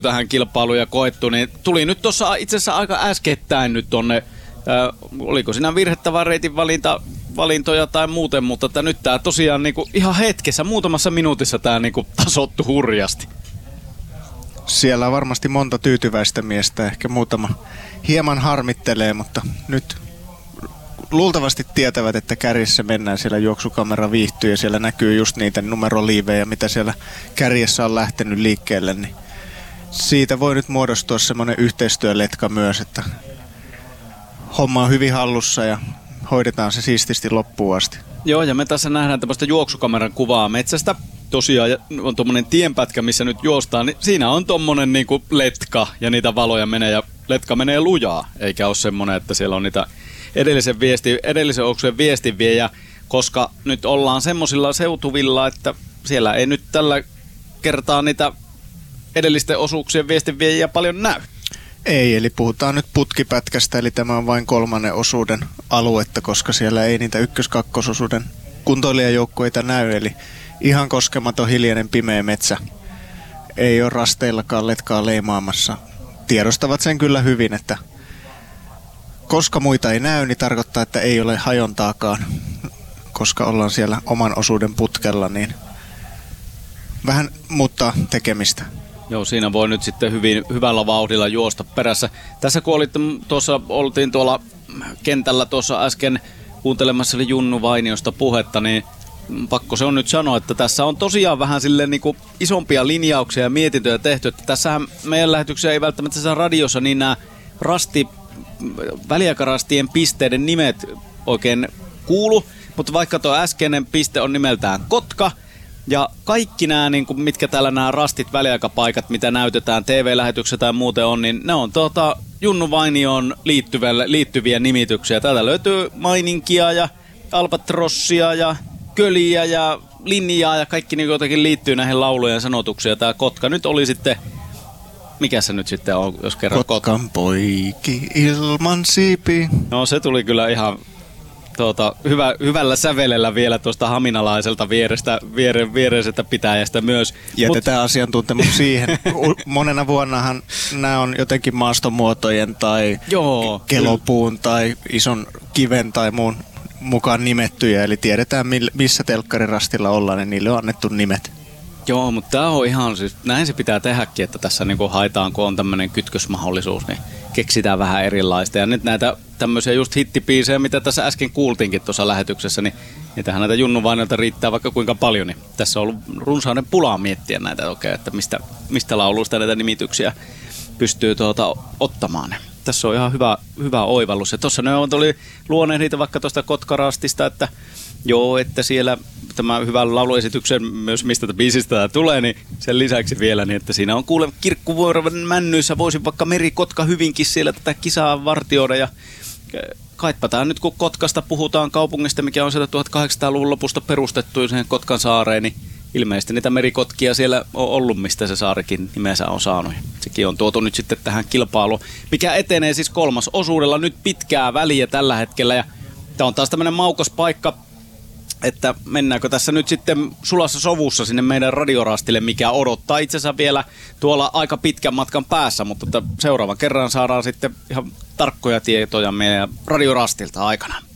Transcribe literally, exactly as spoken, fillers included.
tähän kilpailuun ja koettu, niin tuli nyt tuossa itse asiassa aika äskettäin nyt tonne, äh, oliko siinä virhettävä reitin valinta, valintoja tai muuten, mutta että nyt tää tosiaan niinku ihan hetkessä, muutamassa minuutissa tää niinku tasottu hurjasti. Siellä on varmasti monta tyytyväistä miestä, ehkä muutama hieman harmittelee, mutta nyt luultavasti tietävät, että kärjessä mennään, siellä juoksukamera viihtyy ja siellä näkyy just niitä numeroliivejä, mitä siellä kärjessä on lähtenyt liikkeelle, niin siitä voi nyt muodostua semmoinen yhteistyöletka myös, että homma on hyvin hallussa ja hoidetaan se siististi loppuun asti. Joo, ja me tässä nähdään tämmöistä juoksukameran kuvaa metsästä. Tosiaan on tommonen tienpätkä, missä nyt juostaan, niin siinä on tommonen niinku letka ja niitä valoja menee ja letka menee lujaa, eikä ole semmonen, että siellä on niitä edellisen, viesti, edellisen oksujen viestinviejä, koska nyt ollaan semmosilla seutuvilla, että siellä ei nyt tällä kertaa niitä edellisten osuuksien viestinviejiä paljon näy. Ei, eli puhutaan nyt putkipätkästä, eli tämä on vain kolmannen osuuden aluetta, koska siellä ei niitä ykkös-kakkososuuden kuntoilijajoukkueita näy, eli ihan koskematon hiljainen pimeä metsä. Ei ole rasteillakaan letkaa leimaamassa. Tiedostavat sen kyllä hyvin, että koska muita ei näy, niin tarkoittaa, että ei ole hajontaakaan, koska ollaan siellä oman osuuden putkella, niin vähän muuttaa tekemistä. Joo, siinä voi nyt sitten hyvin, hyvällä vauhdilla juosta perässä. Tässä kun olitte, tuossa, oltiin tuolla kentällä tuossa äsken kuuntelemassa oli Junnu Vainiosta puhetta, niin pakko se on nyt sanoa, että tässä on tosiaan vähän silleen niin kuin isompia linjauksia ja mietintöjä tehty. Että tässähän meidän lähetyksiä ei välttämättä tässä radiossa, niin nämä rasti, väliaikarastien pisteiden nimet oikein kuulu, mutta vaikka tuo äskeinen piste on nimeltään Kotka, ja kaikki nämä, niin kuin, mitkä täällä nämä rastit, väliaikapaikat, mitä näytetään T V-lähetyksessä tai muuten on, niin ne on tuota, Junnu Vainioon liittyviä nimityksiä. Täältä löytyy Maininkia ja Albatrossia ja Köliä ja Linjaa ja kaikki niin jotenkin liittyy näihin laulujen sanotuksiin. Tämä Kotka nyt oli sitten, mikä se nyt sitten on, jos kerran Kotkan poiki ilman siipi. No se tuli kyllä ihan tuota, hyvä, hyvällä sävelellä vielä tuosta haminalaiselta vierestä, viere, viereisestä pitäjästä myös. Jätetään Mut... asiantuntemus siihen. Monena vuonnahan nämä on jotenkin maastomuotojen tai Joo, kelopuun kyllä. tai ison kiven tai muun mukaan nimettyjä. Eli tiedetään missä telkkarirastilla ollaan ja niille on annettu nimet. Joo, mutta tämä on ihan siis, näin se pitää tehdäkin, että tässä niinku haetaan, kun on tämmöinen kytkösmahdollisuus, niin keksitään vähän erilaista. Ja nyt näitä tämmöisiä just hittipiisejä, mitä tässä äsken kuultiinkin tuossa lähetyksessä, niin niitähän näitä Junnu Vainiolta riittää vaikka kuinka paljon. Niin tässä on ollut runsauden pulaa miettiä näitä oikein, että mistä, mistä lauluista näitä nimityksiä pystyy tuota ottamaan. Tässä on ihan hyvä, hyvä oivallus. Ja tuossa ne tuli luoneen niitä vaikka tuosta Kotkarastista, että joo, että siellä tämä hyvän lauluesityksen myös mistä tätä biisistä tämä tulee, niin sen lisäksi vielä, niin että siinä on kuule Kirkkuvuoren männyissä, voisin vaikka Meri-Kotka hyvinkin siellä tätä kisaa vartioida ja kaipataan nyt kun Kotkasta puhutaan kaupungista, mikä on sieltä tuhatkahdeksansataaluvun lopusta perustettu siihen Kotkan saareen, niin ilmeisesti niitä merikotkia siellä on ollut, mistä se saarikin nimensä on saanut. Sekin on tuotu nyt sitten tähän kilpailuun, mikä etenee siis kolmas osuudella nyt pitkää väliä tällä hetkellä ja tämä on taas tämmöinen maukas paikka, että mennäänkö tässä nyt sitten sulassa sovussa sinne meidän radiorastille, mikä odottaa itse asiassa vielä tuolla aika pitkän matkan päässä, mutta seuraavan kerran saadaan sitten ihan tarkkoja tietoja meidän radiorastilta aikana.